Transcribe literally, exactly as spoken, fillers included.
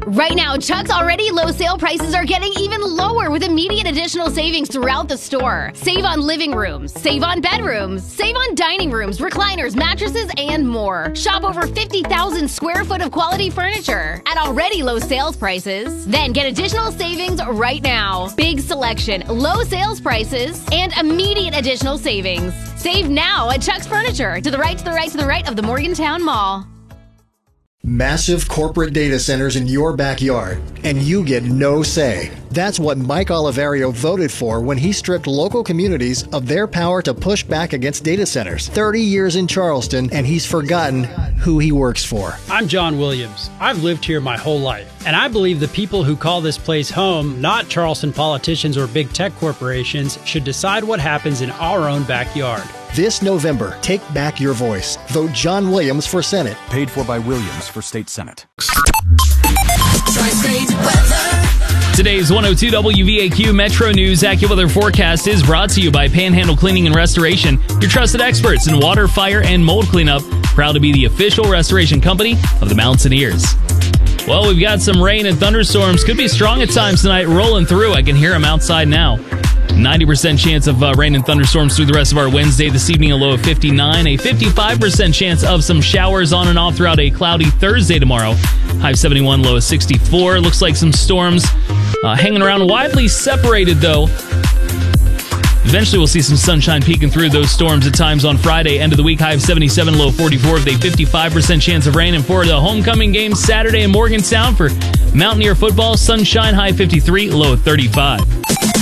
Right now, Chuck's already low sale prices are getting even lower with immediate additional savings throughout the store. Save on living rooms, save on bedrooms, save on dining rooms, recliners, mattresses, and more. Shop over fifty thousand square foot of quality furniture at already low sales prices. Then get additional savings right now. Big selection, low sales prices, and immediate additional savings. Save now at Chuck's Furniture, to the right, to the right, to the right of the Morgantown Mall. Massive corporate data centers in your backyard, and you get no say. That's what Mike Oliverio voted for when he stripped local communities of their power to push back against data centers. thirty years in Charleston, and he's forgotten who he works for. I'm John Williams. I've lived here my whole life, and I believe the people who call this place home, not Charleston politicians or big tech corporations, should decide what happens in our own backyard. This November, take back your voice. Vote John Williams for Senate. Paid for by Williams for State Senate. Today's one oh two W V A Q Metro News AccuWeather forecast is brought to you by Panhandle Cleaning and Restoration, your trusted experts in water, fire, and mold cleanup. Proud to be the official restoration company of the Mountaineers. Well, we've got some rain and thunderstorms. Could be strong at times tonight, rolling through. I can hear them outside now. ninety percent chance of uh, rain and thunderstorms through the rest of our Wednesday. This evening, a low of fifty-nine. A fifty-five percent chance of some showers on and off throughout a cloudy Thursday tomorrow. High of seventy-one, low of sixty-four. Looks like some storms uh, hanging around, widely separated, though. Eventually, we'll see some sunshine peeking through those storms at times on Friday. End of the week, high of seventy-seven, low of forty-four, with a fifty-five percent chance of rain. And for the homecoming game Saturday in Morgantown for Mountaineer football, sunshine, high fifty-three, low of thirty-five.